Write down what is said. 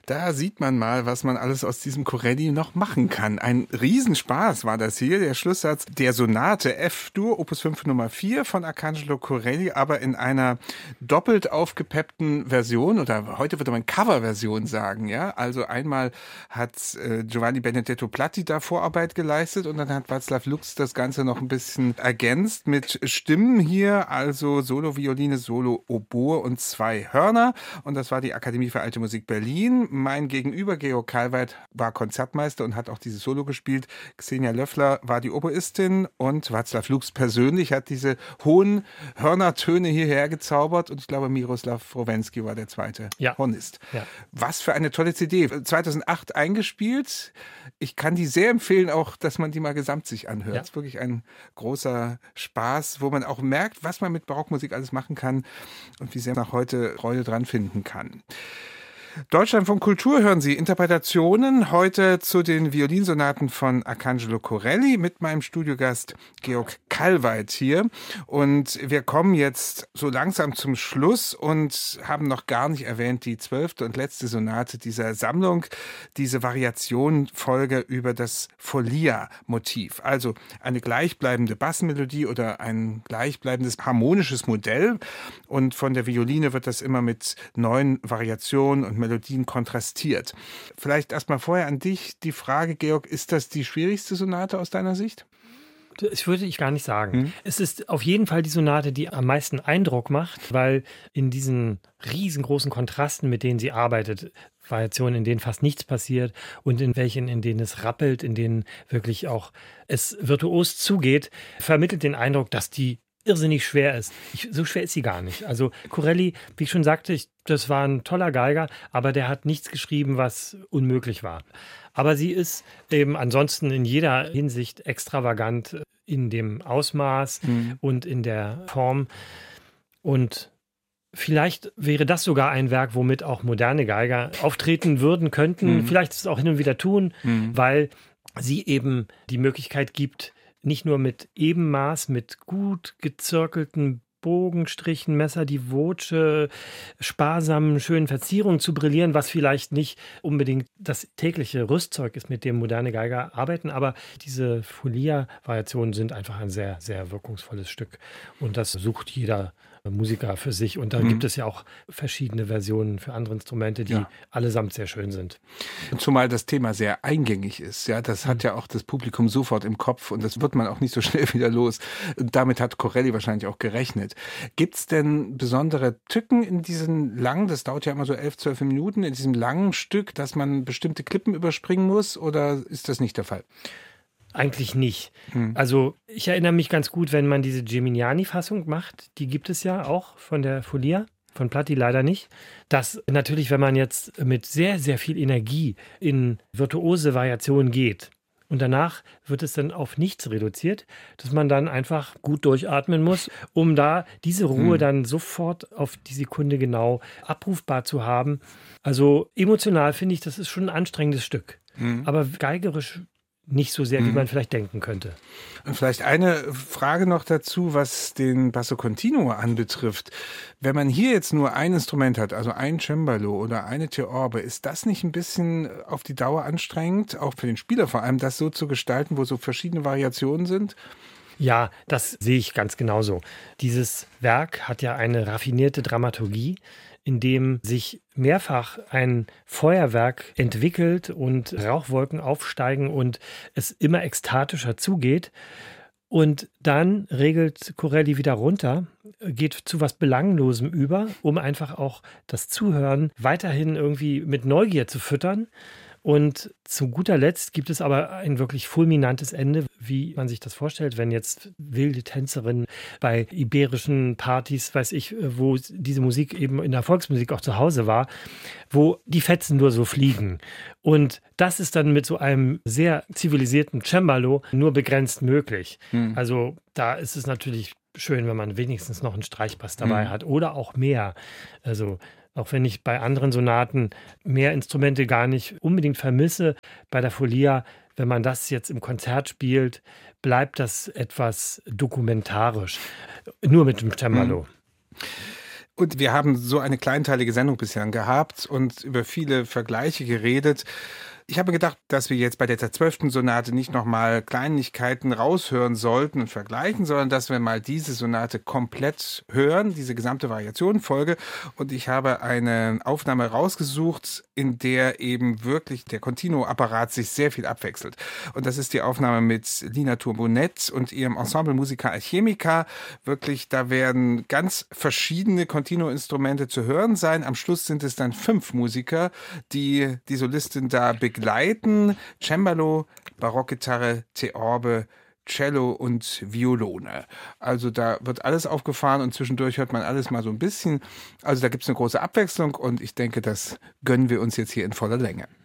Da sieht man mal, was man alles aus diesem Corelli noch machen kann. Ein Riesenspaß war das hier, der Schlusssatz der Sonate F-Dur, Opus 5 Nummer 4 von Arcangelo Corelli, aber in einer doppelt aufgepeppten Version, oder heute würde man Coverversion sagen, ja. Also einmal hat Giovanni Benedetto Platti da Vorarbeit geleistet und dann hat Václav Lux das Ganze noch ein bisschen ergänzt mit Stimmen hier, also Solo-Violine, Solo-Oboe und 2 Hörner. Und das war die Akademie für Alte Musik Berlin. Mein Gegenüber, Georg Kalweit, war Konzertmeister und hat auch dieses Solo gespielt. Xenia Löffler war die Oboistin und Václav Lux persönlich hat diese hohen Hörnertöne hierher gezaubert. Und ich glaube, Miroslav Rowensky war der zweite Hornist. Ja. Was für eine tolle CD. 2008 eingespielt. Ich kann die sehr empfehlen, auch, dass man die mal gesamt sich anhört. Es ist wirklich ein großer Spaß, wo man auch merkt, was man mit Barockmusik alles machen kann und wie sehr man auch heute Freude dran finden kann. Deutschlandfunk Kultur hören Sie Interpretationen heute zu den Violinsonaten von Arcangelo Corelli mit meinem Studiogast Georg Kalweit hier. Und wir kommen jetzt so langsam zum Schluss und haben noch gar nicht erwähnt die 12. und letzte Sonate dieser Sammlung, diese Variationenfolge über das Folia-Motiv. Also eine gleichbleibende Bassmelodie oder ein gleichbleibendes harmonisches Modell. Und von der Violine wird das immer mit neuen Variationen und Melodien kontrastiert. Vielleicht erstmal vorher an dich die Frage, Georg, ist das die schwierigste Sonate aus deiner Sicht? Das würde ich gar nicht sagen. Es ist auf jeden Fall die Sonate, die am meisten Eindruck macht, weil in diesen riesengroßen Kontrasten, mit denen sie arbeitet, Variationen, in denen fast nichts passiert und in welchen, in denen es rappelt, in denen wirklich auch es virtuos zugeht, vermittelt den Eindruck, dass die irrsinnig schwer ist. So schwer ist sie gar nicht. Also Corelli, wie ich schon sagte, das war ein toller Geiger, aber der hat nichts geschrieben, was unmöglich war. Aber sie ist eben ansonsten in jeder Hinsicht extravagant in dem Ausmaß und in der Form. Und vielleicht wäre das sogar ein Werk, womit auch moderne Geiger auftreten würden, könnten. Vielleicht es auch hin und wieder tun, weil sie eben die Möglichkeit gibt, nicht nur mit Ebenmaß, mit gut gezirkelten Bogenstrichen, Messer, die Voce, sparsamen, schönen Verzierungen zu brillieren, was vielleicht nicht unbedingt das tägliche Rüstzeug ist, mit dem moderne Geiger arbeiten, aber diese Folia-Variationen sind einfach ein sehr, sehr wirkungsvolles Stück und das sucht jeder Musiker für sich. Und da gibt es ja auch verschiedene Versionen für andere Instrumente, die allesamt sehr schön sind. Zumal das Thema sehr eingängig ist. Ja, das hat ja auch das Publikum sofort im Kopf und das wird man auch nicht so schnell wieder los. Damit hat Corelli wahrscheinlich auch gerechnet. Gibt es denn besondere Tücken in diesen langen, das dauert ja immer so 11, 12 Minuten, in diesem langen Stück, dass man bestimmte Klippen überspringen muss oder ist das nicht der Fall? Eigentlich nicht. Also ich erinnere mich ganz gut, wenn man diese Geminiani-Fassung macht, die gibt es ja auch von der Folia, von Platti leider nicht, dass natürlich, wenn man jetzt mit sehr, sehr viel Energie in virtuose Variationen geht und danach wird es dann auf nichts reduziert, dass man dann einfach gut durchatmen muss, um da diese Ruhe dann sofort auf die Sekunde genau abrufbar zu haben. Also emotional finde ich, das ist schon ein anstrengendes Stück, aber geigerisch nicht so sehr, wie man vielleicht denken könnte. Und vielleicht eine Frage noch dazu, was den Basso Continuo anbetrifft. Wenn man hier jetzt nur ein Instrument hat, also ein Cembalo oder eine Theorbe, ist das nicht ein bisschen auf die Dauer anstrengend, auch für den Spieler vor allem, das so zu gestalten, wo so verschiedene Variationen sind? Ja, das sehe ich ganz genauso. Dieses Werk hat ja eine raffinierte Dramaturgie, in dem sich mehrfach ein Feuerwerk entwickelt und Rauchwolken aufsteigen und es immer ekstatischer zugeht. Und dann regelt Corelli wieder runter, geht zu was Belanglosem über, um einfach auch das Zuhören weiterhin irgendwie mit Neugier zu füttern. Und zu guter Letzt gibt es aber ein wirklich fulminantes Ende, wie man sich das vorstellt, wenn jetzt wilde Tänzerinnen bei iberischen Partys, weiß ich, wo diese Musik eben in der Volksmusik auch zu Hause war, wo die Fetzen nur so fliegen. Und das ist dann mit so einem sehr zivilisierten Cembalo nur begrenzt möglich. Also da ist es natürlich schön, wenn man wenigstens noch einen Streichbass dabei hat oder auch mehr. Also auch wenn ich bei anderen Sonaten mehr Instrumente gar nicht unbedingt vermisse, bei der Folia, wenn man das jetzt im Konzert spielt, bleibt das etwas dokumentarisch. Nur mit dem Cembalo. Und wir haben so eine kleinteilige Sendung bislang gehabt und über viele Vergleiche geredet. Ich habe gedacht, dass wir jetzt bei der 12. Sonate nicht nochmal Kleinigkeiten raushören sollten und vergleichen, sondern dass wir mal diese Sonate komplett hören, diese gesamte Variationenfolge. Und ich habe eine Aufnahme rausgesucht, in der eben wirklich der Continuo-Apparat sich sehr viel abwechselt. Und das ist die Aufnahme mit Lina Turbonett und ihrem Ensemble Musica Alchemica. Wirklich, da werden ganz verschiedene Continuo-Instrumente zu hören sein. Am Schluss sind es dann 5 Musiker, die die Solistin da begleiten. Cembalo, Barockgitarre, Theorbe, Cello und Violone. Also da wird alles aufgefahren und zwischendurch hört man alles mal so ein bisschen. Also da gibt es eine große Abwechslung und ich denke, das gönnen wir uns jetzt hier in voller Länge.